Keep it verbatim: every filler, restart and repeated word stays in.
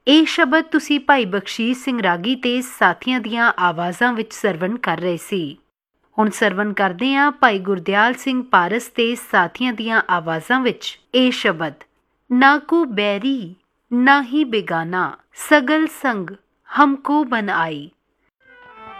ਇਹ ਸ਼ਬਦ ਤੁਸੀਂ ਭਾਈ ਬਖਸ਼ੀਸ਼ ਸਿੰਘ ਰਾਗੀ ਤੇ ਸਾਥੀਆਂ ਦੀਆਂ ਆਵਾਜ਼ਾਂ ਵਿੱਚ ਸਰਵਣ ਕਰ ਰਹੇ ਸੀ। ਹੁਣ ਸਰਵਣ ਕਰਦੇ ਹਾਂ ਭਾਈ ਗੁਰਦਿਆਲ ਸਿੰਘ ਪਾਰਸ ਤੇ ਸਾਥੀਆਂ ਦੀਆਂ ਆਵਾਜ਼ਾਂ ਵਿੱਚ ਇਹ ਸ਼ਬਦ। ਨਾ ਕੋ ਬੈਰੀ ਨਾ ਹੀ ਬੇਗਾਨਾ, ਸਗਲ ਸੰਗ ਹਮਕੋ ਬਨ ਆਈ।